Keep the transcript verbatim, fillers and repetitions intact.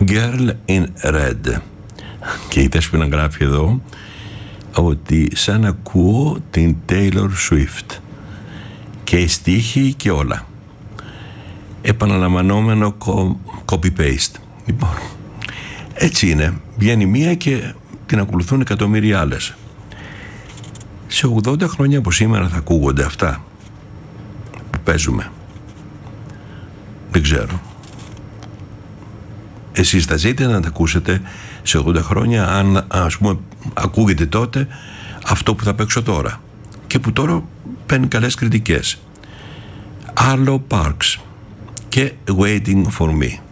Girl in Red. Και η Δέσποινα γράφει εδώ ότι σαν ακούω την Taylor Swift, και οι στίχοι και όλα, επαναλαμβανόμενο copy-paste. Λοιπόν, έτσι είναι, βγαίνει μία και την ακολουθούν εκατομμύρια άλλες. Σε ογδόντα χρόνια από σήμερα θα ακούγονται αυτά που παίζουμε? Δεν ξέρω. Εσείς θα ζείτε να τα ακούσετε σε ογδόντα χρόνια, αν ας πούμε ακούγεται τότε αυτό που θα παίξω τώρα και που τώρα παίρνει καλές κριτικές? Arlo Parks και Waiting for Me.